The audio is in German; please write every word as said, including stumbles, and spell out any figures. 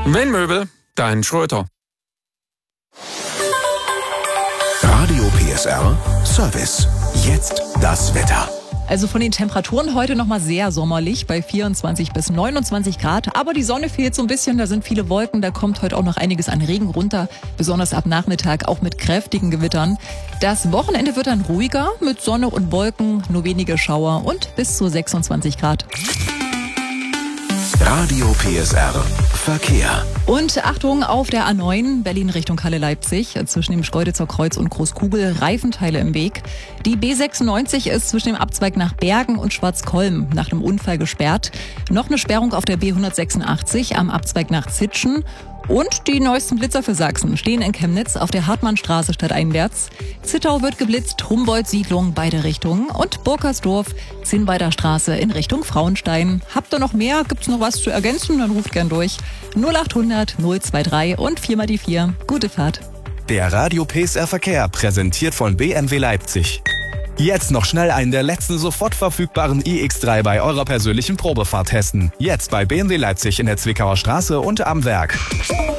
Windmöbel, dein Schröter. Radio P S R Service. Jetzt das Wetter. Also von den Temperaturen heute nochmal sehr sommerlich bei vierundzwanzig bis neunundzwanzig Grad. Aber die Sonne fehlt so ein bisschen, da sind viele Wolken. Da kommt heute auch noch einiges an Regen runter, besonders ab Nachmittag, auch mit kräftigen Gewittern. Das Wochenende wird dann ruhiger mit Sonne und Wolken, nur wenige Schauer und bis zu sechsundzwanzig Grad. Radio P S R Verkehr. Und Achtung, auf der A neun, Berlin Richtung Halle-Leipzig, zwischen dem Schkeuditzer Kreuz und Großkugel, Reifenteile im Weg. Die B sechsundneunzig ist zwischen dem Abzweig nach Bergen und Schwarzkolm nach dem Unfall gesperrt. Noch eine Sperrung auf der B hundertsechsundachtzig am Abzweig nach Zitschen. Und die neuesten Blitzer für Sachsen stehen in Chemnitz auf der Hartmannstraße stadteinwärts. Zittau wird geblitzt, Humboldt-Siedlung beide Richtungen und Burkersdorf, Zinnweider Straße in Richtung Frauenstein. Habt ihr noch mehr? Gibt's noch was zu ergänzen? Dann ruft gern durch. null achthundert null drei und vier mal die vier. Gute Fahrt. Der Radio P S R Verkehr, präsentiert von B M W Leipzig. Jetzt noch schnell einen der letzten sofort verfügbaren i X drei bei eurer persönlichen Probefahrt testen. Jetzt bei B M W Leipzig in der Zwickauer Straße und am Werk.